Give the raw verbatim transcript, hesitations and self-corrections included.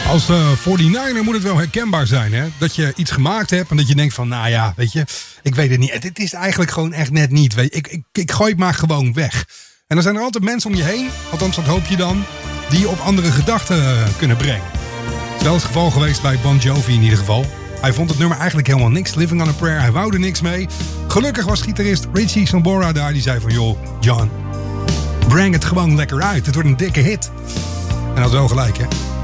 Als uh, forty-niner moet het wel herkenbaar zijn, hè? Dat je iets gemaakt hebt en dat je denkt van, nou ja, weet je, ik weet het niet. Het is eigenlijk gewoon echt net niet. Weet je, ik, ik, ik gooi het maar gewoon weg. En dan zijn er altijd mensen om je heen, althans dat hoop je dan, die je op andere gedachten uh, kunnen brengen. Dat is wel het geval geweest bij Bon Jovi in ieder geval. Hij vond het nummer eigenlijk helemaal niks, Living on a Prayer. Hij wou er niks mee. Gelukkig was gitarist Richie Sambora daar, die zei van, joh, John, breng het gewoon lekker uit. Het wordt een dikke hit. En dat is wel gelijk, hè.